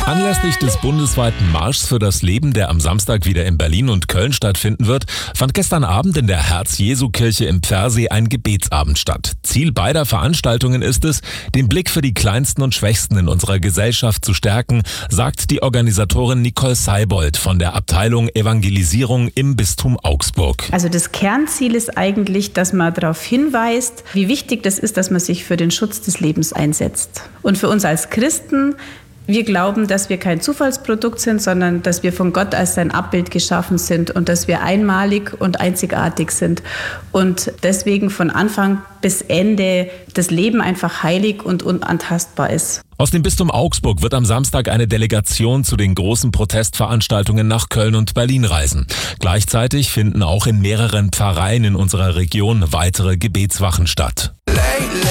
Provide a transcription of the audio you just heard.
Anlässlich des bundesweiten Marschs für das Leben, der am Samstag wieder in Berlin und Köln stattfinden wird, fand gestern Abend in der Herz-Jesu-Kirche im Pfersee ein Gebetsabend statt. Ziel beider Veranstaltungen ist es, den Blick für die Kleinsten und Schwächsten in unserer Gesellschaft zu stärken, sagt die Organisatorin Nicole Seibold von der Abteilung Evangelisierung im Bistum Augsburg. Also das Kernziel ist eigentlich, dass man darauf hinweist, wie wichtig das ist, dass man sich für den Schutz des Lebens einsetzt. Und für uns als Christen, wir glauben, dass wir kein Zufallsprodukt sind, sondern dass wir von Gott als sein Abbild geschaffen sind und dass wir einmalig und einzigartig sind. Und deswegen von Anfang bis Ende das Leben einfach heilig und unantastbar ist. Aus dem Bistum Augsburg wird am Samstag eine Delegation zu den großen Protestveranstaltungen nach Köln und Berlin reisen. Gleichzeitig finden auch in mehreren Pfarreien in unserer Region weitere Gebetswachen statt.